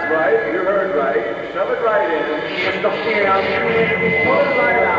right. You heard right. Shove it right in. Pull it right